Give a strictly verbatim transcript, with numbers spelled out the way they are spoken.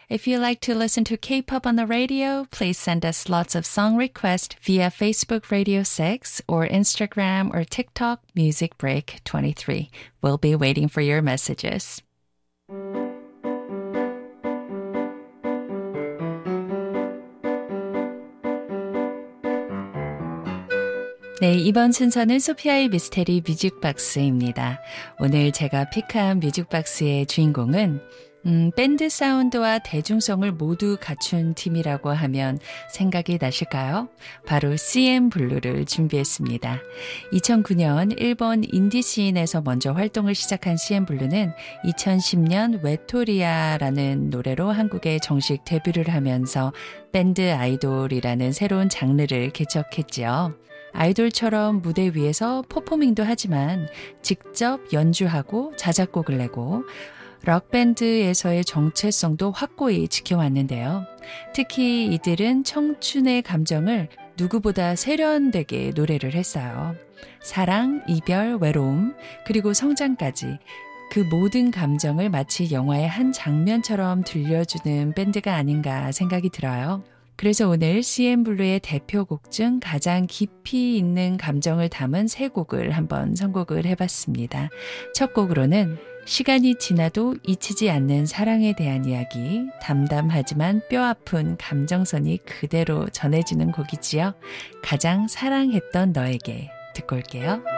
If you like to listen to K-pop on the radio, please send us lots of song requests via Facebook Radio six or Instagram or TikTok Music Break twenty-three. We'll be waiting for your messages. 네, 이번 순서는 소피아의 미스테리 뮤직박스입니다. 오늘 제가 픽한 뮤직박스의 주인공은 음, 밴드 사운드와 대중성을 모두 갖춘 팀이라고 하면 생각이 나실까요? 바로 씨엔블루를 준비했습니다. 이천구 년 일본 인디 씬에서 먼저 활동을 시작한 씨엔블루는 이천십 년 외토리아라는 노래로 한국에 정식 데뷔를 하면서 밴드 아이돌이라는 새로운 장르를 개척했지요. 아이돌처럼 무대 위에서 퍼포밍도 하지만 직접 연주하고 자작곡을 내고 록밴드에서의 정체성도 확고히 지켜왔는데요. 특히 이들은 청춘의 감정을 누구보다 세련되게 노래를 했어요. 사랑, 이별, 외로움, 그리고 성장까지 그 모든 감정을 마치 영화의 한 장면처럼 들려주는 밴드가 아닌가 생각이 들어요. 그래서 오늘 씨엔블루의 대표곡 중 가장 깊이 있는 감정을 담은 세 곡을 한번 선곡을 해봤습니다. 첫 곡으로는 시간이 지나도 잊히지 않는 사랑에 대한 이야기, 담담하지만 뼈아픈 감정선이 그대로 전해지는 곡이지요. 가장 사랑했던 너에게 듣고 올게요.